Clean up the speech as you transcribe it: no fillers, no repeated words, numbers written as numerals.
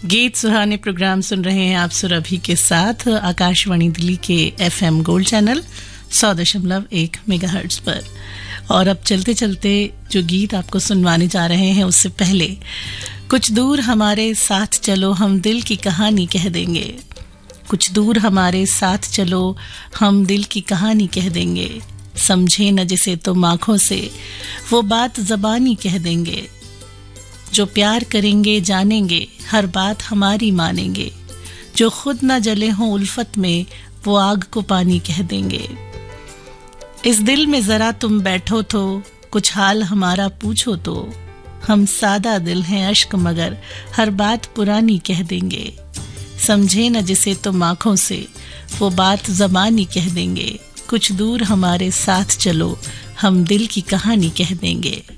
गीत सुहाने प्रोग्राम सुन रहे हैं आप सुरभि के साथ आकाशवाणी दिल्ली के FM गोल्ड चैनल 100.1 मेगाहर्ट्ज पर। और अब चलते चलते जो गीत आपको सुनवाने जा रहे हैं उससे पहले कुछ दूर हमारे साथ चलो हम दिल की कहानी कह देंगे। कुछ दूर हमारे साथ चलो हम दिल की कहानी कह देंगे। समझे न जिसे तुम आंखों से वो बात ज़बानी कह देंगे। जो प्यार करेंगे जानेंगे हर बात हमारी मानेंगे। जो खुद न जले हों उल्फत में वो आग को पानी कह देंगे। इस दिल में जरा तुम बैठो तो कुछ हाल हमारा पूछो तो। हम सादा दिल हैं अश्क मगर हर बात पुरानी कह देंगे। समझे न जिसे तुम आंखों से वो बात ज़बानी कह देंगे। कुछ दूर हमारे साथ चलो हम दिल की कहानी कह देंगे।